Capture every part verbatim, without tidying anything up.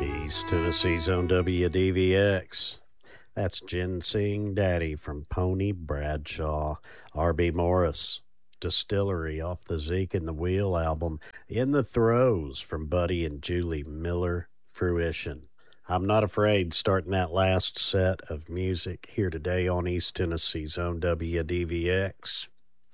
East Tennessee's own W D V X. That's Ginseng Daddy from Pony Bradshaw. R B Morris, Distillery off the Zeke and the Wheel album. In the Throes from Buddy and Julie Miller. Fruition. I'm Not Afraid, starting that last set of music here today on East Tennessee's own W D V X.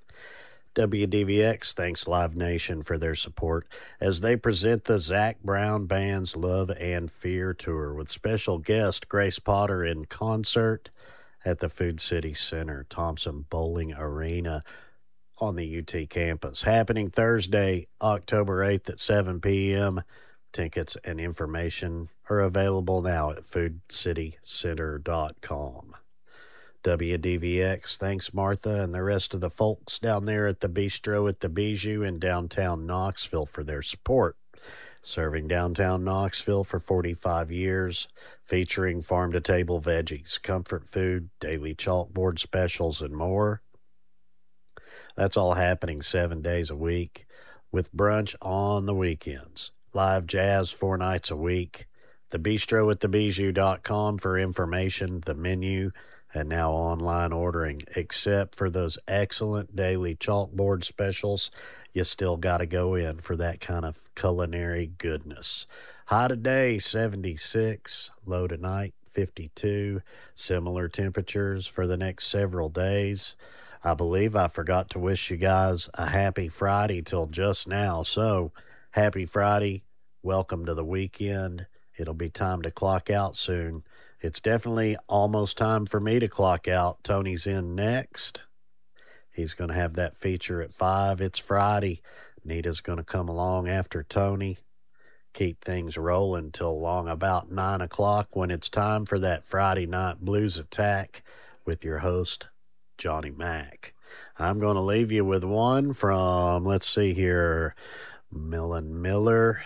W D V X thanks Live Nation for their support as they present the Zac Brown Band's Love and Fear Tour with special guest Grace Potter in concert at the Food City Center, Thompson Bowling Arena on the U T campus. Happening Thursday, October eighth at seven p.m. Tickets and information are available now at food city center dot com. W D V X thanks Martha and the rest of the folks down there at the Bistro at the Bijou in downtown Knoxville for their support. Serving downtown Knoxville for forty-five years, featuring farm-to-table veggies, comfort food, daily chalkboard specials, and more. That's all happening seven days a week, with brunch on the weekends. Live jazz four nights a week. The Bistro at the Bijou dot com for information, the menu, and now online ordering. Except for those excellent daily chalkboard specials, you still got to go in for that kind of culinary goodness. High today, seventy-six. Low tonight, fifty-two. Similar temperatures for the next several days. I believe I forgot to wish you guys a happy Friday till just now. So, happy Friday. Welcome to the weekend. It'll be time to clock out soon. It's definitely almost time for me to clock out. Tony's in next. He's going to have that feature at five. It's Friday. Nita's going to come along after Tony. Keep things rolling till long about nine o'clock when it's time for that Friday night blues attack with your host, Johnny Mack. I'm going to leave you with one from, let's see here, Millen Miller.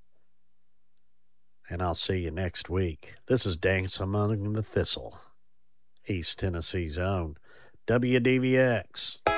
And I'll see you next week. This is Dance Among the Thistle, East Tennessee's own W D V X.